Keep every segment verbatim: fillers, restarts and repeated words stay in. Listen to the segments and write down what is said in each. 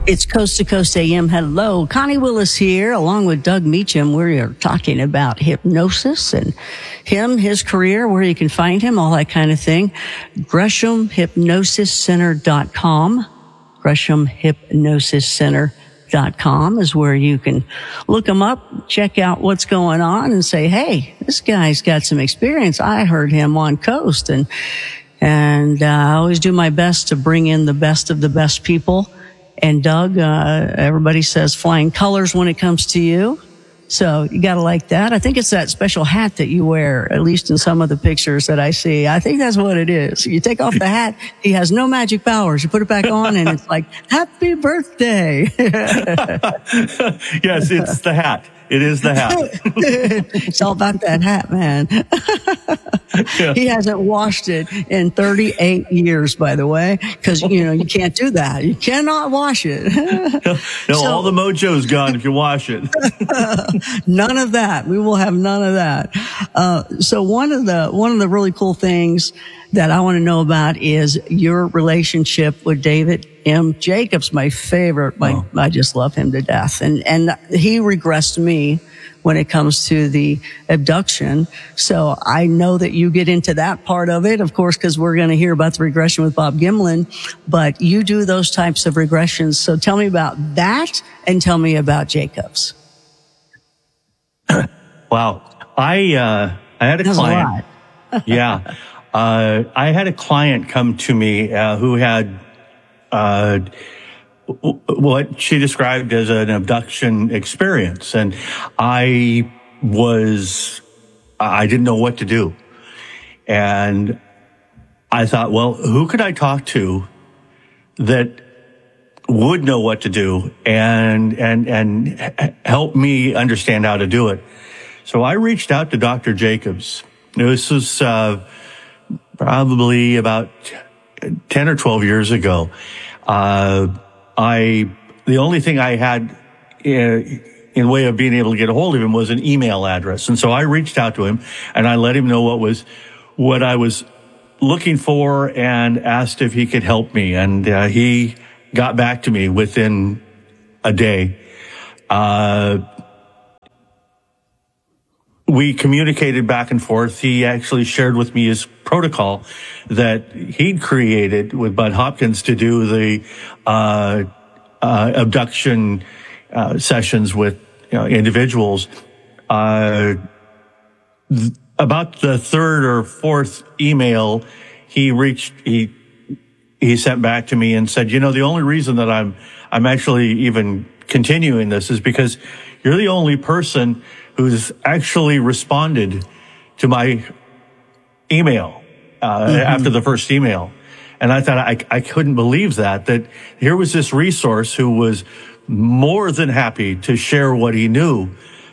It's Coast to Coast A M. Hello. Connie Willis here, along with Doug Meacham. We are talking about hypnosis and him, his career, where you can find him, all that kind of thing. Gresham Hypnosis Center dot com. Gresham Hypnosis Center dot com is where you can look him up, check out what's going on, and say, hey, this guy's got some experience. I heard him on Coast. And, and uh, I always do my best to bring in the best of the best people. And Doug, uh, everybody says flying colors when it comes to you. So you gotta like that. I think it's that special hat that you wear, at least in some of the pictures that I see. I think that's what it is. You take off the hat, he has no magic powers. You put it back on and it's like, happy birthday. Yes, it's the hat. It is the hat. It's all about that hat, man. Yeah. He hasn't washed it in thirty-eight years, by the way, because, you know, you can't do that. You cannot wash it. No, so, all the mojo's gone if you wash it. None of that. We will have none of that. Uh, so one of the, one of the really cool things that I want to know about is your relationship with David M. Jacobs, my favorite. My, oh. I just love him to death. And, and he regressed me when it comes to the abduction. So I know that you get into that part of it, of course, because we're going to hear about the regression with Bob Gimlin, but you do those types of regressions. So tell me about that and tell me about Jacobs. Wow. I, uh, I had a That's client. A Yeah. Uh, I had a client come to me, uh, who had, uh, what she described as an abduction experience. And I was, I didn't know what to do. And I thought, well, who could I talk to that would know what to do and, and, and help me understand how to do it? So I reached out to Doctor Jacobs. This was, uh, probably about ten or twelve years ago. Uh, I, the only thing I had in, in way of being able to get a hold of him was an email address. And so I reached out to him and I let him know what was, what I was looking for and asked if he could help me. And, uh, he got back to me within a day. Uh, we communicated back and forth. He actually shared with me his protocol that he'd created with Bud Hopkins to do the uh, uh abduction uh, sessions with, you know, individuals. Uh, th- about the third or fourth email, he reached, he he sent back to me and said, you know, the only reason that I'm I'm actually even continuing this is because you're the only person who's actually responded to my email uh, mm-hmm. after the first email. And I thought I, I couldn't believe that, that here was this resource who was more than happy to share what he knew.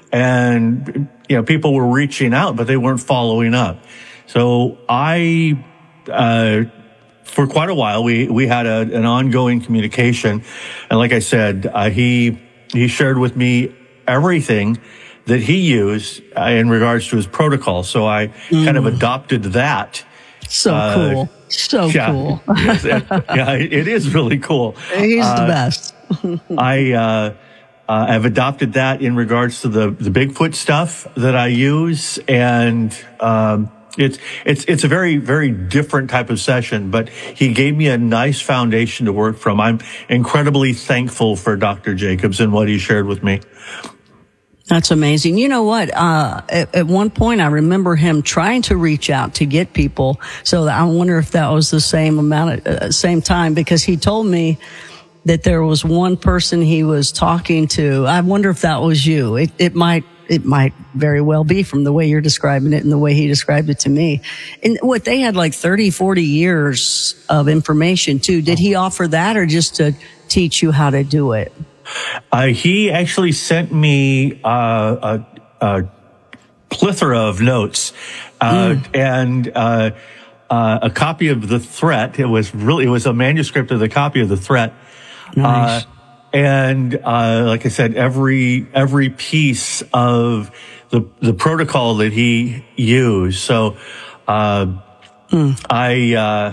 And, you know, people were reaching out, but they weren't following up. So I, uh, for quite a while, we, we had a, an ongoing communication. And like I said, uh, he, he shared with me everything that he used uh, in regards to his protocol. So I mm. kind of adopted that. So uh, cool. So yeah, cool. Yes, it, yeah, it is really cool. He's uh, the best. I, uh, uh, I've adopted that in regards to the, the Bigfoot stuff that I use. And, um, it's, it's, it's a very, very different type of session, but he gave me a nice foundation to work from. I'm incredibly thankful for Doctor Jacobs and what he shared with me. That's amazing. You know what? Uh, at, at one point, I remember him trying to reach out to get people. So I wonder if that was the same amount at uh, same time, because he told me that there was one person he was talking to. I wonder if that was you. It, it might, it might very well be from the way you're describing it and the way he described it to me. And what, they had like thirty, forty years of information too. Did he offer that or just to teach you how to do it? Uh, he actually sent me uh, a, a plethora of notes uh, mm. and uh, uh, a copy of the threat. It was really, it was a manuscript of the copy of the threat. Nice. Uh, and uh, like I said, every every piece of the the protocol that he used. So uh, mm. I. Uh,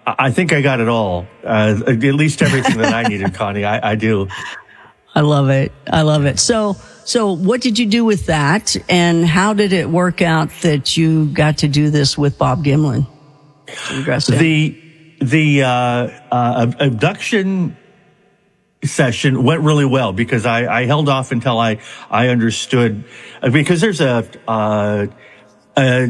I think I got it all. Uh, at least everything that I needed, Connie. I, I do. I love it. I love it. So, so what did you do with that, and how did it work out that you got to do this with Bob Gimlin? The the uh, uh, abduction session went really well because I, I held off until I I understood, because there's a, uh, a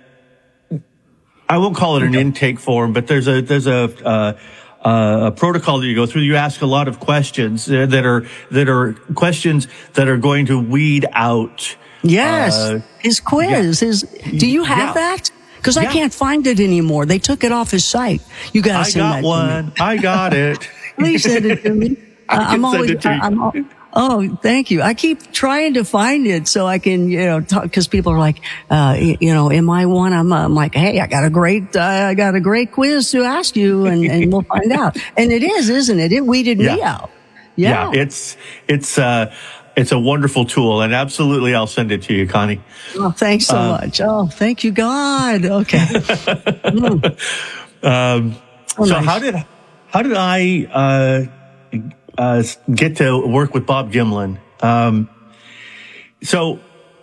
I won't call it an intake form, but there's a there's a uh, uh, a protocol that you go through. You ask a lot of questions that are that are questions that are going to weed out. Yes, uh, his quiz. Yeah. His. Do you have yeah. that? Because yeah. I can't find it anymore. They took it off his site. You got to send that to me. I got one. I got it. Please send it to me. I can I'm send always. it to you. I'm, I'm, oh, thank you. I keep trying to find it so I can, you know, talk, because people are like, uh, you know, am I one? I'm, I'm like, hey, I got a great, uh, I got a great quiz to ask you, and, and we'll find out. And it is, isn't it? It weeded yeah. me out. Yeah. yeah, it's it's uh, it's a wonderful tool, and absolutely, I'll send it to you, Connie. Oh, thanks so um, much. Oh, thank you, God. Okay. mm. um, oh, so nice. how did how did I uh, uh, get to work with Bob Gimlin? Um, so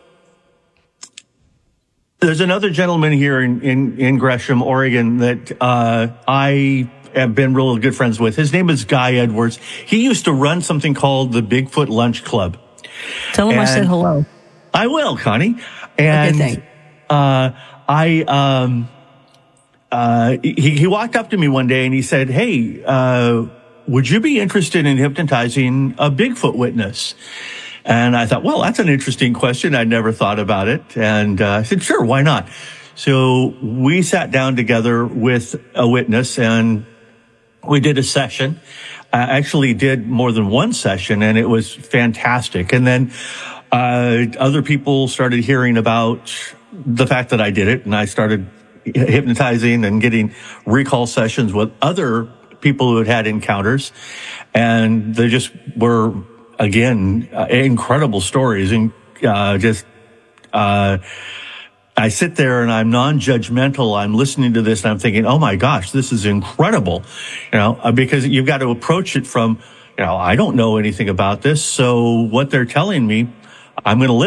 there's another gentleman here in in, in Gresham, Oregon, that uh, I have been really good friends with. His name is Guy Edwards. He used to run something called the Bigfoot Lunch Club. Tell him and I said hello. I will, Connie. And okay, uh, I, um, uh, he, he walked up to me one day and he said, "Hey, uh, would you be interested in hypnotizing a Bigfoot witness?" And I thought, well, that's an interesting question. I'd never thought about it. And uh, I said, sure, why not? So we sat down together with a witness and we did a session. I actually did more than one session, and it was fantastic. And then uh, other people started hearing about the fact that I did it, and I started hypnotizing and getting recall sessions with other people who had had encounters. And they just were, again, uh, incredible stories. And uh, just, uh, I sit there and I'm non-judgmental. I'm listening to this and I'm thinking, oh my gosh, this is incredible. You know, because you've got to approach it from, you know, I don't know anything about this. So what they're telling me, I'm going to listen.